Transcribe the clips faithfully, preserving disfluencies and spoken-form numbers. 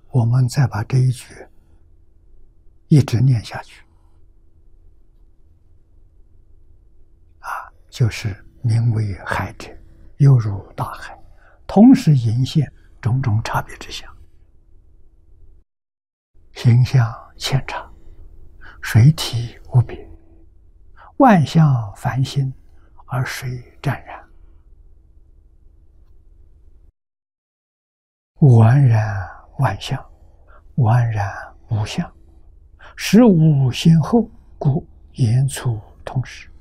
我们再把这一句一直念下去，啊，就是名为海者，犹如大海，同时隐现种种差别之相，形象千差，水体无别，万象繁新，而水湛然，完然万象，完然无相，实无先后，故言出同时。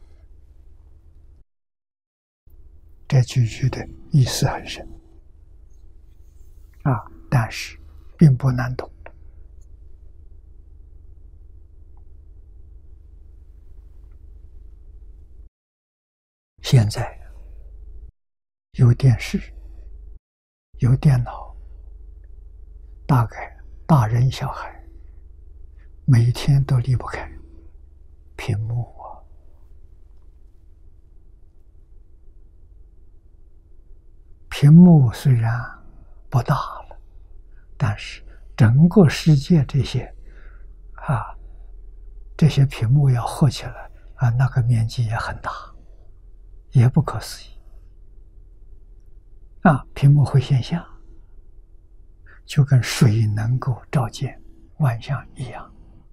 这句句的意思很深啊，但是并不难懂。现在有电视，有电脑，大概大人小孩每天都离不开屏幕啊。屏幕虽然不大了，但是整个世界这些啊，这些屏幕要合起来啊，那个面积也很大，也不可思议啊！屏幕会现象，就跟水能够照见万象一样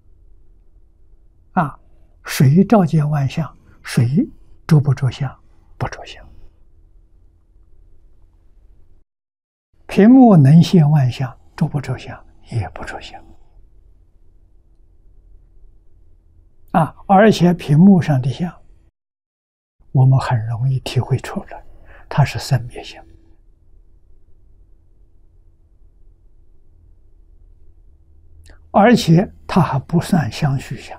啊！水照见万象，水着不着相？不着相。屏幕能现万象，着不着相？也不着相啊！而且屏幕上的相，我们很容易体会出来，它是生灭相。而且它还不算相续相，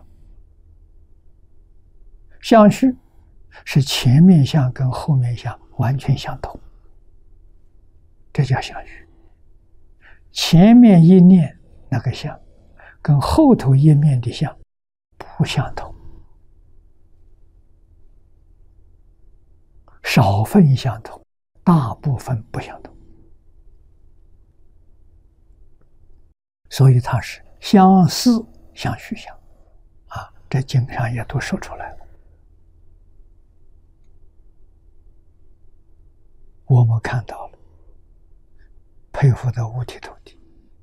相续是前面相跟后面相完全相同，这叫相续。前面一念那个相跟后头一念的相不相同，少分相同，大部分不相同，所以它是相似相续相啊，这经上也都说出来了。我们看到了，佩服的五体投地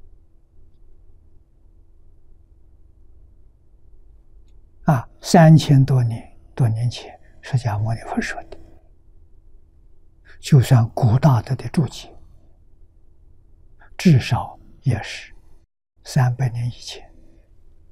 啊！三千多年多年前，释迦牟尼佛说的，就算古大德的注解，至少也是三百年以前。